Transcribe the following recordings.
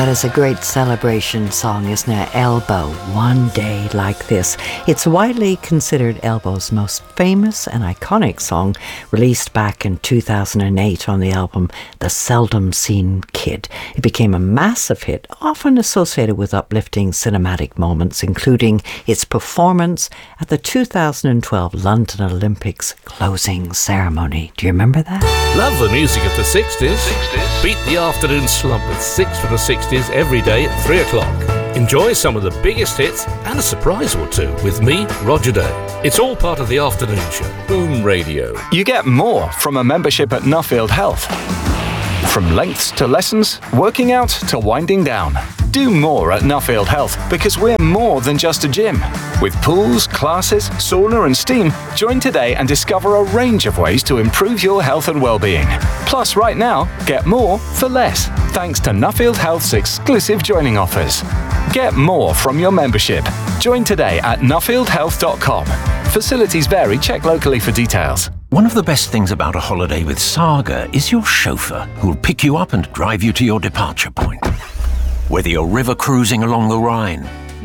that is a great celebration song, isn't it? Elbow, One Day Like This. It's widely considered Elbow's most famous and iconic song, released back in 2008 on the album The Seldom Seen Kid. It became a massive hit, often associated with uplifting cinematic moments, including its performance at the 2012 London Olympics closing ceremony. Do you remember that? Love the music of the 60s. Beat the afternoon slump with 6 for the 60s every day at 3 o'clock. Enjoy some of the biggest hits and a surprise or two with me, Roger Day. It's all part of the afternoon show. Boom Radio. You get more from a membership at Nuffield Health. From lengths to lessons, working out to winding down. Do more at Nuffield Health because we're more than just a gym. With pools, classes, sauna and steam, join today and discover a range of ways to improve your health and well-being. Plus, right now, get more for less, thanks to Nuffield Health's exclusive joining offers. Get more from your membership. Join today at nuffieldhealth.com. Facilities vary. Check locally for details. One of the best things about a holiday with Saga is your chauffeur, who'll pick you up and drive you to your departure point. Whether you're river cruising along the Rhine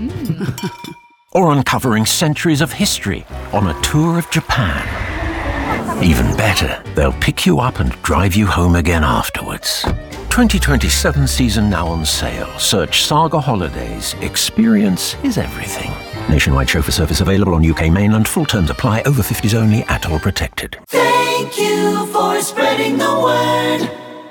or uncovering centuries of history on a tour of Japan. Even better, they'll pick you up and drive you home again afterwards. 2027 season now on sale. Search Saga Holidays. Experience is everything. Nationwide chauffeur service available on UK mainland. Full terms apply. Over 50s only. At all protected. Thank you for spreading the word.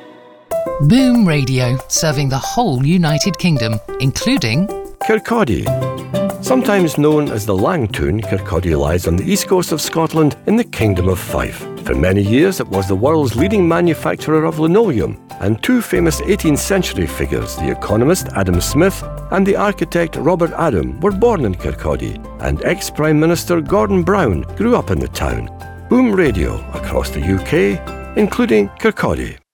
Boom Radio, serving the whole United Kingdom, including Kirkcaldy. Sometimes known as the Langtoon, Kirkcaldy lies on the east coast of Scotland in the Kingdom of Fife. For many years it was the world's leading manufacturer of linoleum, and two famous 18th century figures, the economist Adam Smith and the architect Robert Adam, were born in Kirkcaldy, and ex-Prime Minister Gordon Brown grew up in the town. Boom Radio across the UK, including Kirkcaldy.